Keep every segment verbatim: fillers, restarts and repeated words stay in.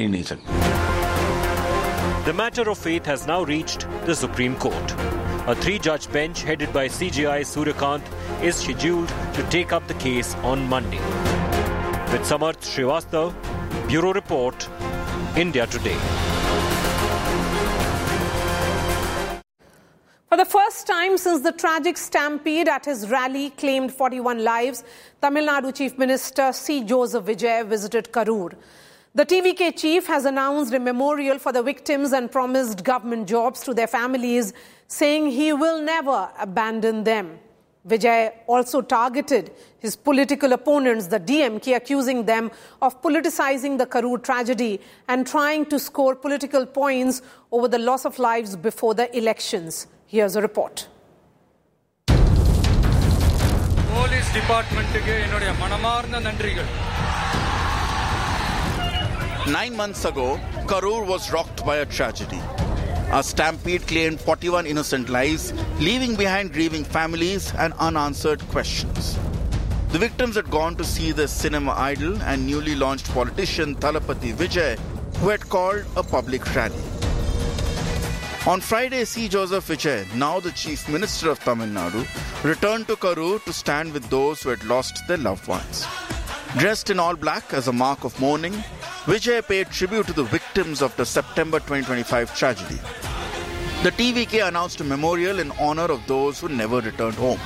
humanitarian nature. The matter of faith has now reached the Supreme Court. A three-judge bench headed by C J I Suryakant is scheduled to take up the case on Monday. With Samarth Srivastav, Bureau Report, India Today. For the first time since the tragic stampede at his rally claimed forty-one lives, Tamil Nadu Chief Minister C. Joseph Vijay visited Karur. The T V K chief has announced a memorial for the victims and promised government jobs to their families, saying he will never abandon them. Vijay also targeted his political opponents, the D M K, accusing them of politicizing the Karur tragedy and trying to score political points over the loss of lives before the elections. Here's a report. Police Department enoda manamarna nandrigal. Nine months ago, Karur was rocked by a tragedy. A stampede claimed forty-one innocent lives, leaving behind grieving families and unanswered questions. The victims had gone to see the cinema idol and newly launched politician Thalapathy Vijay, who had called a public rally. On Friday, C. Joseph Vijay, now the Chief Minister of Tamil Nadu, returned to Karur to stand with those who had lost their loved ones. Dressed in all black as a mark of mourning, Vijay paid tribute to the victims of the September twenty twenty-five tragedy. The T V K announced a memorial in honor of those who never returned home.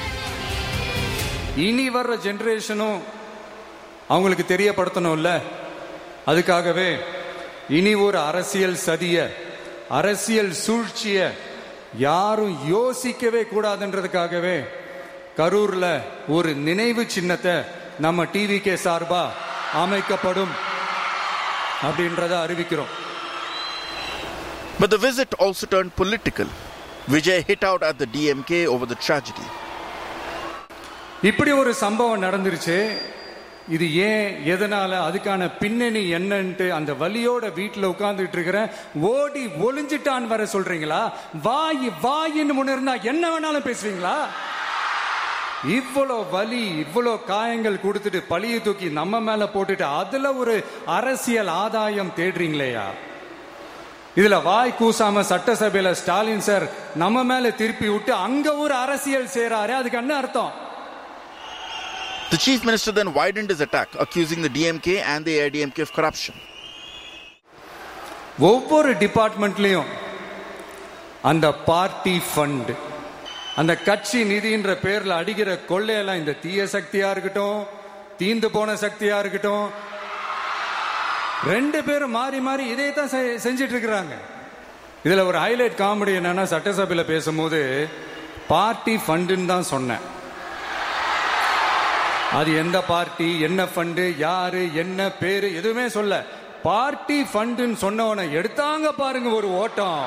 இனி வர்ற ஜெனரேஷனும் அவங்களுக்கு தெரியப்படுத்தணும்ல, அதுக்காகவே இனி ஒரு அரசியல் சதிய அரசியல் சூழ்ச்சிய யாரும் யோசிக்கவே கூடாதுன்றதுக்காகவே கரூர்ல ஒரு நினைவு சின்னத்தை நம்ம டிவிகே சார்பா அமைக்கப்படும் அப்படின்றத அறிவிக்கிறோம். But the visit also turned political. Vijay hit out at the D M K over the tragedy. இப்படி ஒரு சம்பவம் நடந்துருச்சு, இது ஏன் எதனால அதுக்கான பின்னணி என்னன்ட்டு அந்த வலியோட வீட்டில் உட்கார்ந்துட்டு இருக்கிற ஓடி ஒளிஞ்சிட்டான் வர சொல்றீங்களா? வாய் வாயின்னு முன்னிருந்தா என்ன வேணாலும் பேசுவீங்களா? இவ்வளோ வலி இவ்வளோ காயங்கள் கொடுத்துட்டு பழிய தூக்கி நம்ம மேல போட்டுட்டு அதுல ஒரு அரசியல் ஆதாயம் தேடுறீங்களேயா? இதுல வாய் கூசாம சட்டசபையில ஸ்டாலின் சார் நம்ம மேல திருப்பி விட்டு அங்க ஒரு அரசியல் செய்றாரு, அதுக்கு என்ன அர்த்தம்? The Chief Minister then widened his attack, accusing the D M K and the A I A D M K of corruption. ஒவ்வொரு டிபார்ட்மெண்ட்லயும் அந்த பார்ட்டி ஃபண்ட், அந்த கட்சி நிதின்ற பேர்ல அடிக்கிற கொள்ளையெல்லாம் இந்த தீய சக்தியா இருக்கட்டும், தீந்து போன சக்தியா இருக்கட்டும், ரெண்டு பேரும் மாறி மாறி இதே தான் செஞ்சிட்டு இருக்கிறாங்க. இதுல ஒரு ஹைலைட் காமெடி என்னன்னா, சட்டசபையில பேசும்போது பார்ட்டி ஃபண்டுன்னு தான் சொன்னேன். அது எந்த பார்ட்டி, என்ன ஃபண்டு, யாரு, என்ன பேரு எதுவுமே சொல்ல. பார்ட்டி ஃபண்டுன்னு சொன்னவனை எடுத்தாங்க பாருங்க ஒரு ஓட்டம்.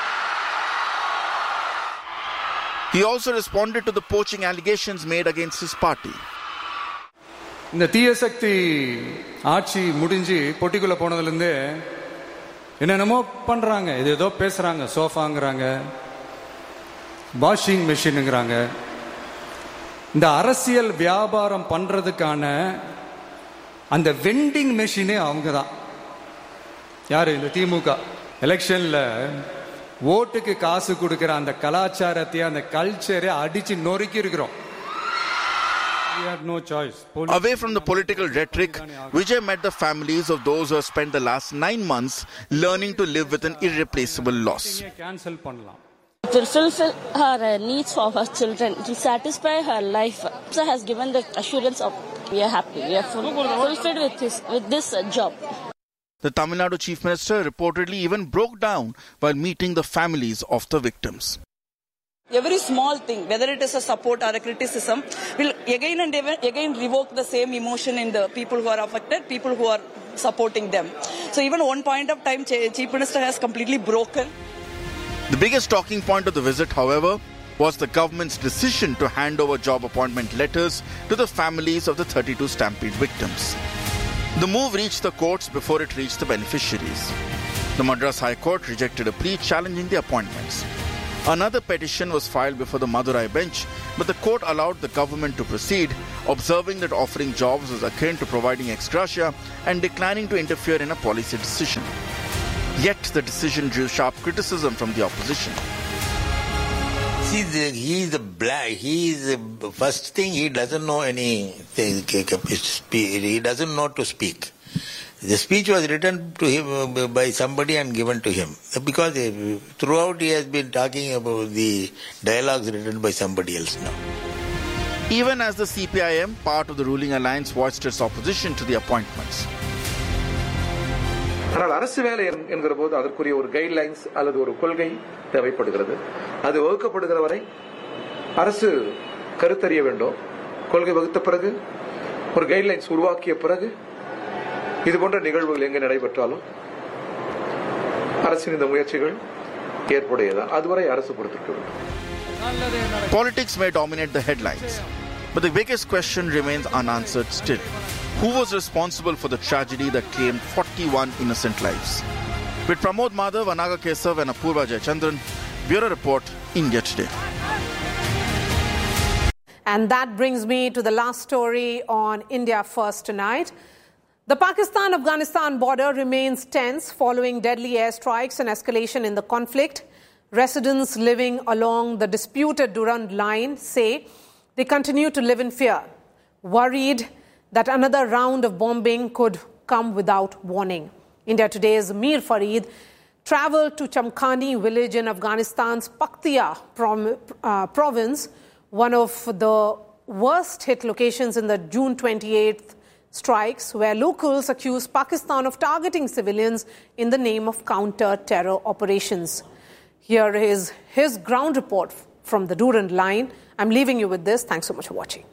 He also responded to the poaching allegations made against his party. இந்த தீயசக்தி ஆட்சி முடிஞ்சு பொட்டிக்குள்ள போனதுல இருந்து என்னென்னமோ பண்றாங்க, இது ஏதோ பேசுறாங்க, சோஃபாங்கிறாங்க, வாஷிங் மெஷினுங்கிறாங்க. இந்த அரசியல் வியாபாரம் பண்றதுக்கான அந்த வெண்டிங் மெஷினே அவங்க தான். யாரு? இந்த திமுக. எலெக்ஷன்ல ஓட்டுக்கு காசு கொடுக்கிற அந்த கலாச்சாரத்தை, அந்த கல்ச்சரை அடிச்சு நொறுக்கி இருக்கிறோம். We had no choice. Away from the political rhetoric, Vijay met the families of those who have spent the last nine months learning to live with an irreplaceable loss. Cancel பண்ணலாம். To fulfill her uh, needs for her children, to satisfy her life. So has given the assurance of we are happy, we are full, fulfilled with this, with this uh, job. The Tamil Nadu Chief Minister reportedly even broke down while meeting the families of the victims. Every small thing, whether it is a support or a criticism, will again and again revoke the same emotion in the people who are affected, people who are supporting them. So even one point of time, Chief Minister has completely broken. The biggest talking point of the visit, however, was the government's decision to hand over job appointment letters to the families of the thirty-two stampede victims. The move reached the courts before it reached the beneficiaries. The Madras High Court rejected a plea challenging the appointments. Another petition was filed before the Madurai bench, but the court allowed the government to proceed, observing that offering jobs is akin to providing ex gratia and declining to interfere in a policy decision. Yet the decision drew sharp criticism from the opposition. See, the, he is a black. He is the first thing. He doesn't know anything. He doesn't know to speak. The speech was written to him by somebody and given to him, because throughout he has been talking about the dialogues written by somebody else now. Even as the C P I M, part of the ruling alliance, voiced its opposition to the appointments. ஆனால் அரசு வேலை என்கிற போது அதற்குரிய ஒரு guidelines அல்லது ஒரு கொள்கை தேவைப்படுகிறது. அது வகுக்கப்படுகிற வரை அரசு கருத்தறிய வேண்டும். கொள்கை வகுத்த பிறகு ஒரு கைட்லைன்ஸ் உருவாக்கிய பிறகு இது போன்ற நிகழ்வுகள் எங்கே நடைபெற்றாலும் அரசின் இந்த முயற்சிகள் ஏற்புடையதான். அதுவரை அரசு பொறுத்திருக்க வேண்டும். Politics may dominate the headlines, but the biggest question remains unanswered still. Who was responsible for the tragedy that claimed forty-one innocent lives? With Pramod Madhav, Anaga Kesav and Apurva Jayachandran, Bureau Report, India Today. And that brings me to the last story on India First tonight. The Pakistan-Afghanistan border remains tense following deadly airstrikes and escalation in the conflict. Residents living along the disputed Durand line say they continue to live in fear, worried that another round of bombing could come without warning. India Today's Mir Farid travelled to Chamkhani village in Afghanistan's Paktia prom- uh, province, one of the worst hit locations in the June twenty-eighth strikes, where locals accuse Pakistan of targeting civilians in the name of counter-terror operations. Here is his ground report from the Durand line. I'm leaving you with this. Thanks so much for watching.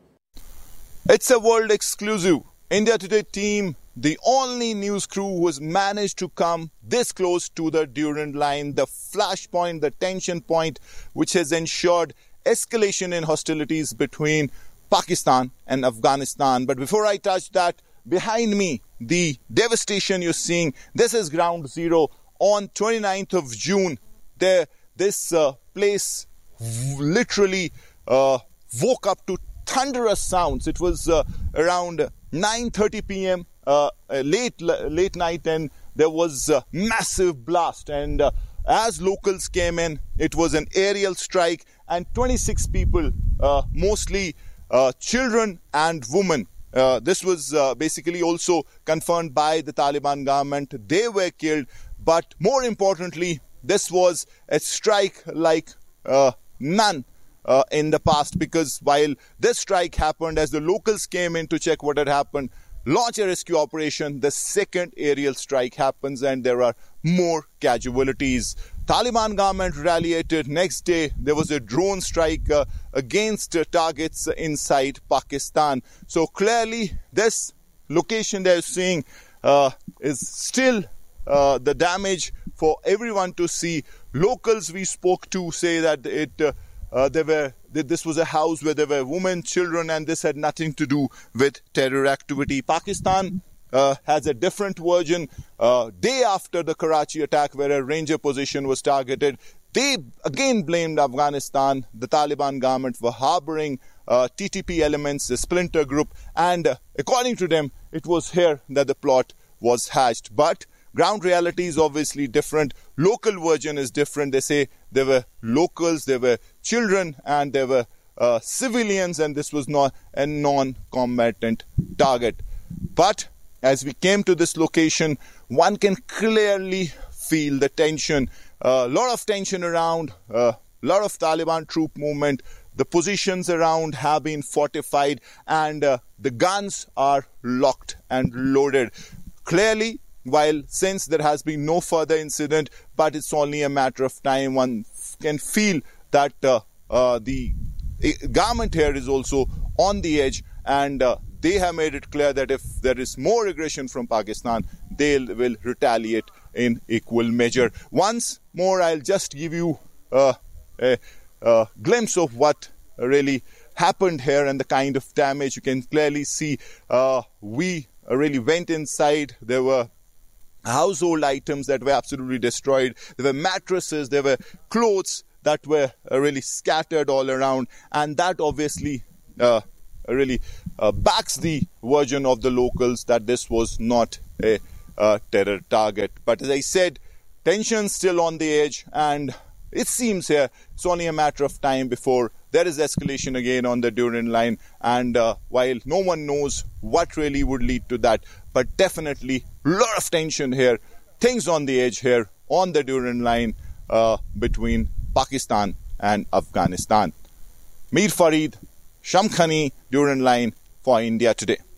It's a world exclusive. India Today team, the only news crew who has managed to come this close to the Durand line, the flashpoint, the tension point, which has ensured escalation in hostilities between Pakistan and Afghanistan. But before I touch that, behind me, the devastation you're seeing, this is ground zero. On twenty-ninth of June, there, this uh, place literally uh, woke up to thunderous sounds. It was uh, around nine thirty p.m. Uh, late late night, and there was a massive blast. And uh, as locals came in, it was an aerial strike, and twenty-six people, uh, mostly uh, children and women. Uh, this was uh, basically also confirmed by the Taliban government. They were killed, but more importantly, this was a strike like uh, none Uh, in the past, because while this strike happened, as the locals came in to check what had happened, launch a rescue operation, the second aerial strike happens and there are more casualties. Taliban government retaliated. Next day, there was a drone strike uh, against uh, targets inside Pakistan. So clearly, this location they're seeing uh, is still uh, the damage for everyone to see. Locals we spoke to say that it uh, Uh, there were, this was a house where there were women, children, and this had nothing to do with terror activity. Pakistan uh, has a different version. Uh, day after the Karachi attack, where a ranger position was targeted, they again blamed Afghanistan, the Taliban government, for harboring uh, T T P elements, a splinter group, and uh, according to them, it was here that the plot was hatched. But ground reality is obviously different. Local version is different. They say there were locals, there were children, and there were uh, civilians, and this was not a non-combatant target. But as we came to this location, one can clearly feel the tension. A uh, lot of tension around, a uh, lot of Taliban troop movement. The positions around have been fortified, and uh, the guns are locked and loaded. Clearly, while since there has been no further incident, but it's only a matter of time, one can feel that uh, uh, the government here is also on the edge, and uh, they have made it clear that if there is more aggression from Pakistan, they will retaliate in equal measure. Once more, I'll just give you uh, a, a glimpse of what really happened here and the kind of damage. You can clearly see uh, we really went inside. There were household items that were absolutely destroyed. There were mattresses, there were clothes that were uh, really scattered all around, and that obviously uh, really uh, backs the version of the locals that this was not a uh, terror target. But as I said, tension still on the edge, and it seems here it's only a matter of time before there is escalation again on the Durand line. And uh, while no one knows what really would lead to that, but definitely a lot of tension here, things on the edge here on the Durand line uh, between Pakistan and Afghanistan. Mir Farid, Shamkhani, Durand line for India Today.